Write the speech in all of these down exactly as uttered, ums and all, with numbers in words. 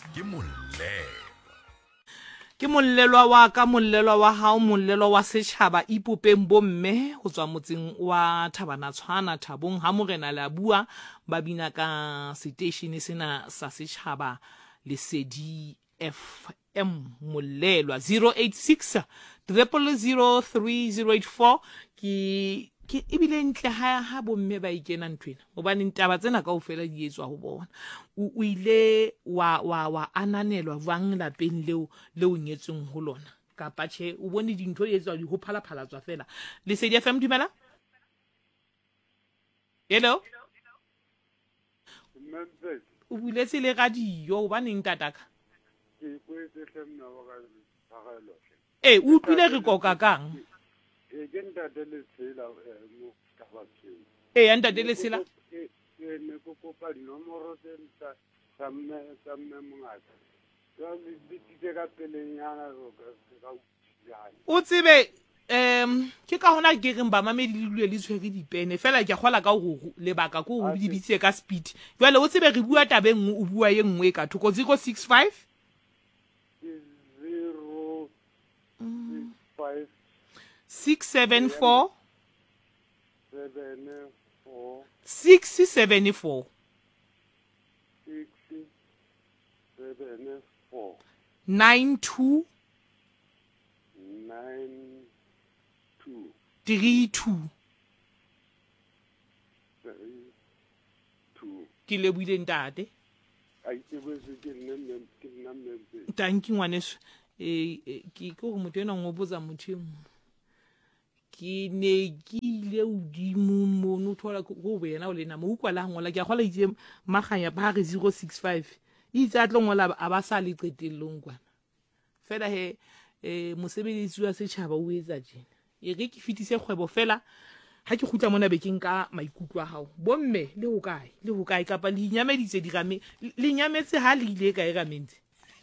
ke mollelo ke mollelwa wa ka mollelwa wa hao mollelwa wa setjhaba ipopeng bomme ho tswa motseng wa Thabana Tshwana Thabong ha morena la bua ba bina ka station sena sa setjhaba Lesedi F M mollelwa zero eight six zero zero three zero eight four ki ke ibile ntle ha ha bomme ba ikena nthwena hobane ntaba tsena kaofela di etswa ho bona o ile wa wa wa ananelwa vang lapeng leo leo nyetseng ho lona ka patche o bone dintho di etswa di ho phala phala tswa fela Lesedi F M dumela hello Memphis o buletse le radio hobane ntataka ke kwetse hlemna wa ka phagelo eh o utlwile re koka kang e ke ntate le tsela mo tabatseng eh ya ntate le tsela e ne go kopa dinomoro tse tsa samme samme mongata ya le ditse ka pelenyana go ka utlwana o tsebe em ke ka hona ke reng ba mamedi le lule le tshwere dipene fela ke kgola ka go lebaka ko go di bitse ka speed jwale o tsebe re bua tabeng o bua ye nngwe ka thoko zero six five zero six five six seven four seven four six seven four six seven four nine two nine two three two three two. ke lebuile ntate I was getting them. thank you ngwaneso eh ke go motho ena ngo botsa motho ke ne ke ile udimo mono thola go wena o lena mo ukwa la ngola ke gola itse maganya ba re zero six five itse a tlo ngola a ba sa le qetellong kwana fela he eh mosebedisi wa setjhaba o etsa jena e re ke fitise kgwebo fela ha ke khutla mona bekeng ka maikutlo a hao bomme le ho kae le ho kae kapa le inyameditse dirame le nyametse ha le ile ka e ramenze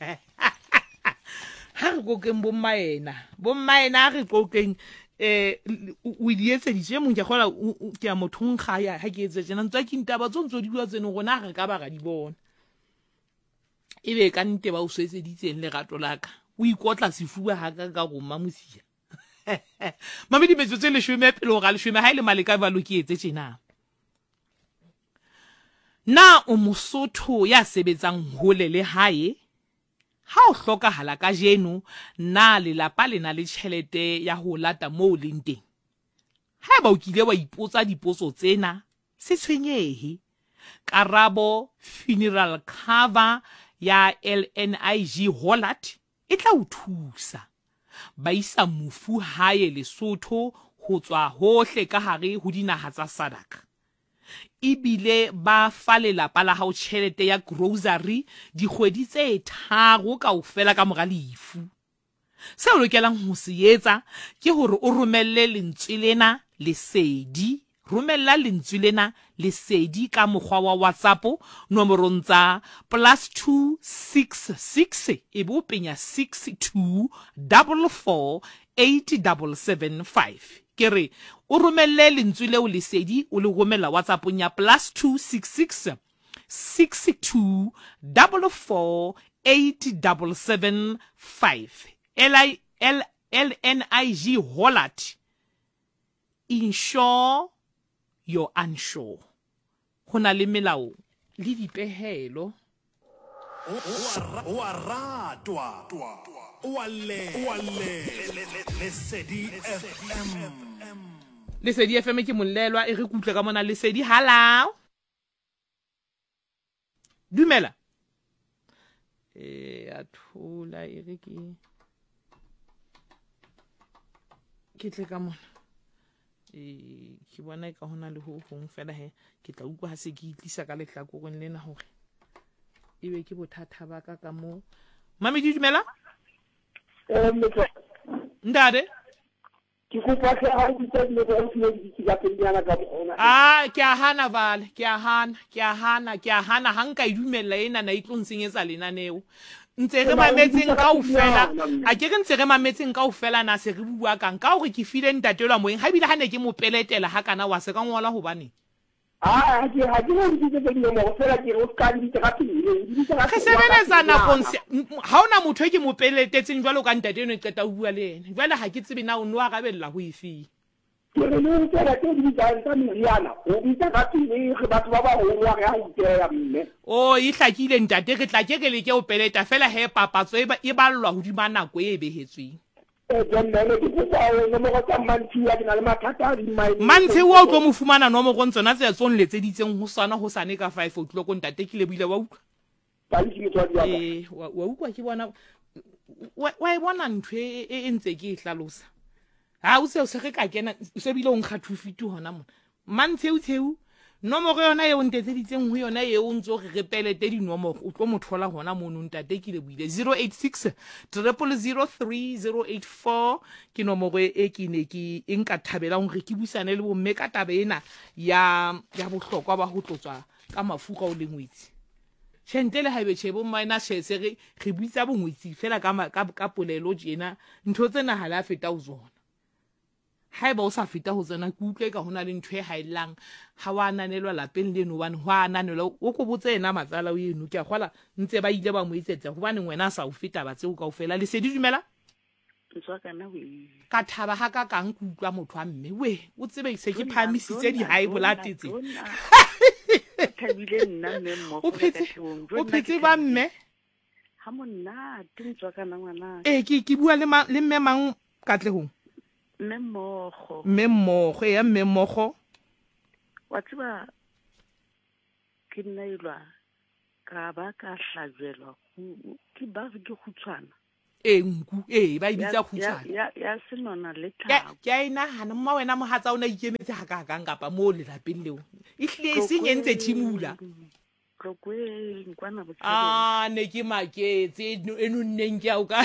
ha re go keng bommaena bommaena re go keng eh o dietse di je mo ke gola ke a mothong ga ya ha ke etse jena ntwa ke ntaba tsontso di bua tseno gona ga ka ba ga di bona ebe ka nte ba o swetse ditseng le gato laka o ikotla sefuba ha ka ka go mamusia mamedi metsotso le shweme pelo ga le shweme ha ile maleka ba lo ke etse tjena na o mosotho ya sebetsang hole le hae ha o hlokahala ka jeno na lelapa lena le tšhelete ya ho lata moo leng teng ha ba o kile wa ipotsa dipotso tsena se tshwenyehe karabo funeral cover ya L N I G Holland e tla o thusa ba isa mofu hae Lesotho ho tswa hohle ka hare ho dinaha tsa Sadak ibile ba fa lelapa la hao tšhelete ya grocery dikgwedi tse tharo kaofela ka mora lefu se o lokelang ho se etsa ke hore o romelle lentswe lena Lesedi romella lentswe lena Lesedi ka mokgwa wa WhatsApp nomorong tsa plus two six six e bo penya six two four four eight seven seven five ke re o romelle lentswe leo Lesedi o le romella WhatsApp nya plus two six six six two four four eight seven seven five L N I G Holland insure you're unsure hona le melao le dipehelo o a ratwa o a le Lesedi F M Lesedi F M ke mollelwa e re kutle ka mona Lesedi halao dumela eh a thola e re ke ke tle ka mona eh ke bona ka hona le ho hong fela he ke tla utlwa ha se ke itlisa ka lehlakoreng lena hore ebe ke bothata ba ka ka mo mami di dumela eh motho ndade ke go fa ke ha di tse le go se di tsa pelenyana ka bona ah ke a hana vale ke a hana ke a hana ke a hana hanka e dumella ena na itlontsengetsa lenaneo ntse re mametseng kaofela a ke re ntse re mametseng kaofela na se re bua kang ka hore ke file ntatelwa moeng ha bile ha ne ke mo peletela ha kana wa se ka ngola hobane Ah, ha ke ha ke ho ditse tse dingwe mo fela ke o ka ditse ka pele. Re sebeletsa nakong ha ona motho e ke mo peletetseng jwalo ka ntate eno e qeta ho bua le ena. Jwale ha ke tsebe na o no arabella ho efe. Ke re le tsela tse di tsa tsa meriana. O bitsa ka pele re batho ba ba ho wa ga iteya mme. O e hlakile ntate re tla ke ke le ke o peleta fela he papatso e ba e ballwa ho di manako e behetsweng. Mantse wa o tlo mo fumana no mo go ntsona tse tsong letseditseng ho sana ho sane ka five o'clock ntate ke le buile wa utlwa eh wa utlwa ke bona wa e bona ntwe e ntse ke e hlalosa ha o se o se re ka kena se bile o nkga two fifty hona mona mantse o tsheu nomoro yona e o ntetseditseng ho yona e o ntso re repelete di nomoro o tlo mo thola hona mono ntate ke le buile zero eight six zero zero three zero eight four ke nomoro e ke ne ke enka thabela hore ke busane le bomme ka tabe ena ya ya bohlokwa ba ho tlotswa ka mafura o lengwetsi tshentele ha ebe tshebo maina shese re re buitsa bongwetsi fela ka ka polelo jena ntho tsena hala feta o zona haeba o sa feta ho tsena ke utlwe ka hona le ntho e haelang ha wa nanelwa lapeng le no bane hwa nanelwa o go botse ena matsala o eno ke a khwala ntse ba ile ba mo itsetsa go bane ngwena sa o feta ba tse o ka o fela le se di dumela tswa kana we ka thaba ha ka ka nku utlwa motho a mme we o tsebe se ke phamisitse di high blood tse thabile nna mme mo o phetse o phetse ba mme ha monna tswa kana ngwana eh ke ke bua le le mme mang ka tle ho Memmogo. Memmogo ya memmogo. Wa tseba ke nna ilwa ka ba ka hlajwelwa ke ba ke khutshwana. E nku e ba ibitsa khutshwana. Ya ya senona le tla. Ya ina hana mma wena mo hatsa ona ikemetse ha ka ka ngapa mo le lapeng leo. Ihle se nyentse thimula. Kokwe nkwana botse. Ah ne ke maketse eno nneng ke a o ka.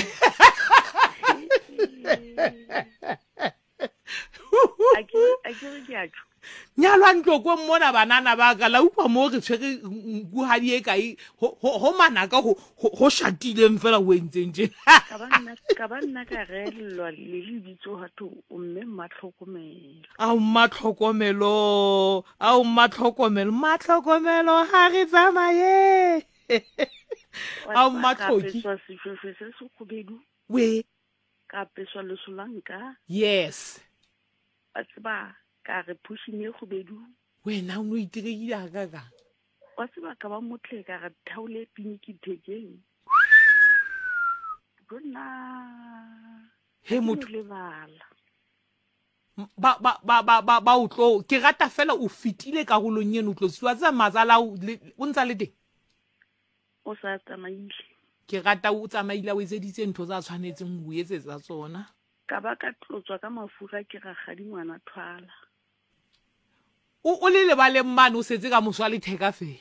Aki aki ke a tlo nyalwa ntloko mmona banana ba ka la upa mo re tshwere nku ha di e kai ho mana ka ho ho shatile mfela o entseng je ka banna ka banna ka relwa le le bitso ha to o mme matlhokomelo a matlhokomelo a matlhokomelo matlhokomelo ha re tsamaye a matlhoki so se se se se go bedu we ka peswa le solanka yes Atsba ka re pushing e go bedu wena o no itiregile ga ka wa tseba ka ba motle ka ga thaule piniki thekeng bona he motho le bala ba ba ba ba ba ba o tlo ke rata fela o fitile ka golong eno tlo siwa tsa mazala o ntsa le teng o sa tsamaile ke rata o tsamaile o etseditse ntho tsa tshwanetseng ho etsetsa tsona ka ba ka tlotswa ka mafura ke ga gadi ngwana thwala o o le le ba le mmane o setse ka moswa le theka fela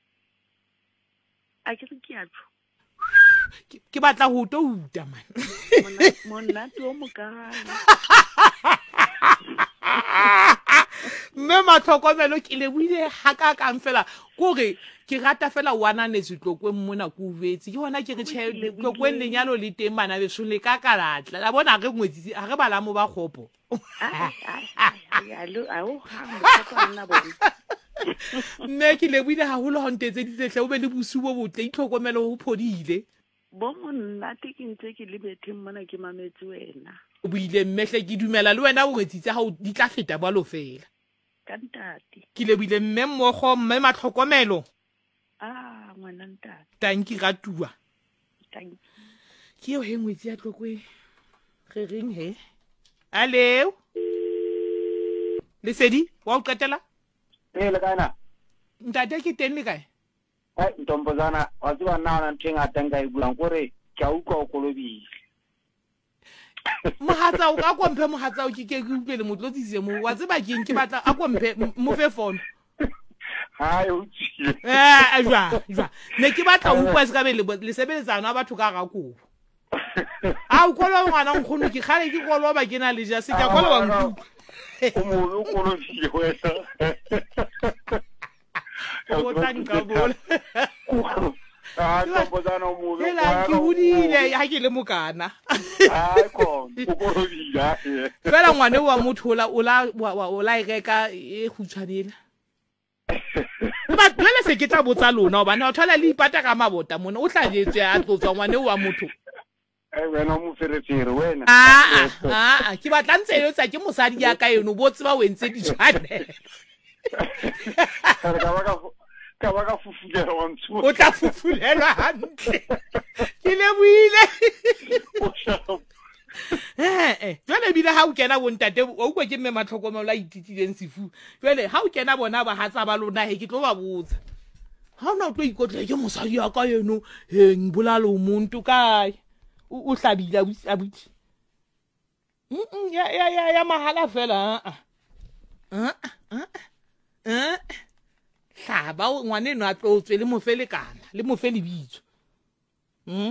a ke re ke a tlo ke batla ho to uta man monna to mo ka mme matlhokomelo ke le buile ha ka kang fela kore ke rata fela wana ne zitlokwe mmona ku vetsi ke hona ke re che tlokwen lenyalo le teng bana be shole ka kalatla la bona re ngwetsi ha re bala mo ba khopo ya lo a o ha mo nna bona mme ke le buile ha holo ho ntetse ditsehle o be le bosubo botle itlhokomelo ho phodile bo monna te ke ntse ke le betheng mona ke mametse wena o buile mmehle ke dumela le wena o ngwetsitse ha o di tla feta bwa lo fela ka ntate ke le buile mme mmogo mme matlhokomelo ah ngwana ntate tanki ga tua tanki ke yo he ngwetsi ya tlokwe re reng he allo le sedi wa o qetela Eh le kana ntate ke teng le kae eh ntombozana wa tswa nna ona nthenga tanga e bulang gore ke a utlwa o kolobile mohatsa o ka komphe mohatsa o ke ke ke utlwe le motlotsise mo wa tseba ke eng ke batla a komphe mo fe phone ha o tsi eh jwa jwa ne ke batla o utlwa se ka be le sebeletsana batho ka ga kobo a o kolwa ngwana nkgono ke khale ke kolwa ba ke na le ja se ka kolwa wa nku o mo lo kolobile wena o tani ka bola ah ntombozana o mo hela ke hudile ha ke le mokana ah ko o kolobile fela ngwane wa motho ola ola o la ireka e khutshwanela ba tlele se ke tla botsa lona hobane o thola le ipata ka mabota mona o hlajetse a tlotswa ngwane wa motho eh wena mo feretsere wena ah ah ke batla ntse yo tsa ke mosadi ya ka eno botse ba wentse di tshwane ka ba ka ka ba ka fufulelwa wa ntsu o tla fufulelwa hantle ke le buile eh eh jwale bile ha o kena bo ntate o kwa ke mme matlhokomelo a ititileng sefu jwale ha o kena bona ba hatsa ba lona he ke tlo ba botsa ha ona o tlo ikotla ke mosadi ya ka eno he ngibulala umuntu kae o hlabile abuti mm ya ya ya ya mahala fela a a a hlaba ngwane no a tlotswe le mofele kana le mofele bitso mm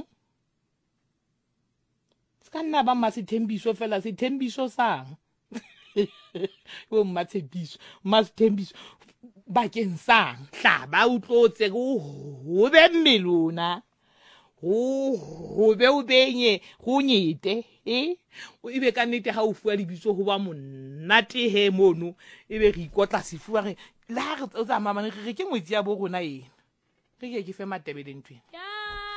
kana ba masithembiso fela sithembiso sang o mathembiso masithembiso ba kensang hlaba o tlotse go ho be mmelona ho ho be o benye go nyete eh o ibe ka nnete ha o fuwa lebitso ho ba monate he mono ebe re ikotla sefuwa re la re tsa mama re ke ngwetsi ya bo rona ena re ke ke fe matebeleng tweng